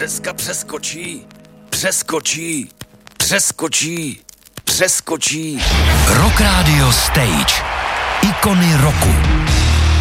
deska přeskočí. Přeskočí. Přeskočí. Přeskočí. Rock Radio Stage. Ikony roku.